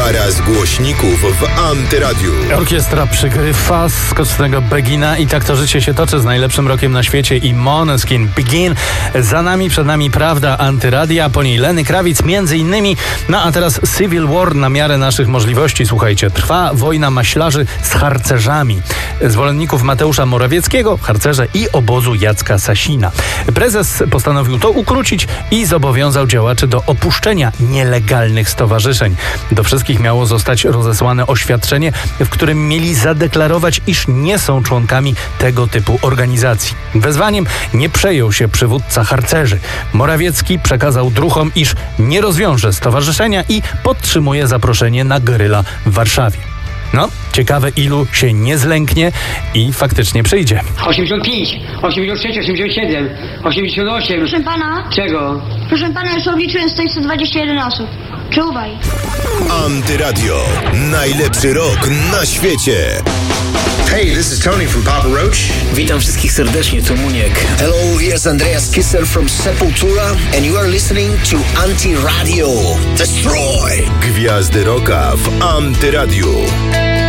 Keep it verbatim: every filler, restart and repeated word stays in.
Para z głośników w Antyradiu. Orkiestra przygrywa skocznego Begina i tak to życie się toczy z najlepszym rockiem na świecie i Måneskin Begin. Za nami, przed nami Prawda Antyradia, po niej Lenny Kravitz między innymi. No a teraz Civil War na miarę naszych możliwości. Słuchajcie, trwa wojna maślarzy z harcerzami. Zwolenników Mateusza Morawieckiego, harcerze i obozu Jacka Sasina. Prezes postanowił to ukrócić i zobowiązał działaczy do opuszczenia nielegalnych stowarzyszeń. Do wszystkich miało zostać rozesłane oświadczenie, w którym mieli zadeklarować, iż nie są członkami tego typu organizacji. Wezwaniem nie przejął się przywódca harcerzy. Morawiecki przekazał druchom, iż nie rozwiąże stowarzyszenia i podtrzymuje zaproszenie na gryla w Warszawie. No, ciekawe ilu się nie zlęknie i faktycznie przyjdzie. osiemdziesiąt pięć, osiemdziesiąt sześć, osiemdziesiąt siedem, osiemdziesiąt osiem. Proszę pana? Czego? Proszę pana, już obliczyłem sto dwadzieścia jeden osób. Czuwaj. Antyradio. Najlepszy rock na świecie. Hey, this is Tony from Papa Roach. Witam wszystkich serdecznie, to Muniek. Hello, here's Andreas Kisser from Sepultura and you are listening to Antyradio. Destroy! Gwiazdy rocka w Antyradiu.